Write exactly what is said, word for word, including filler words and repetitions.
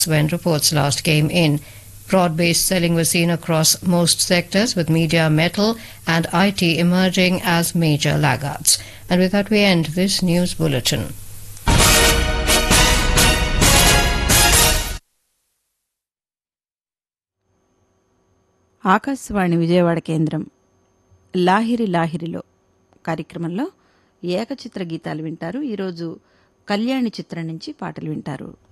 when reports last came in. Broad-based selling was seen across most sectors, with media, metal and I T emerging as major laggards. And with that, we end this news bulletin. Akashvani Vijayawada కేంద్రం లాహిరి లాహిరిలో కార్యక్రమంలో ఏకచిత్ర గీతాలు వింటారు. ఈరోజు కళ్యాణి చిత్రం నుంచి పాటలు వింటారు.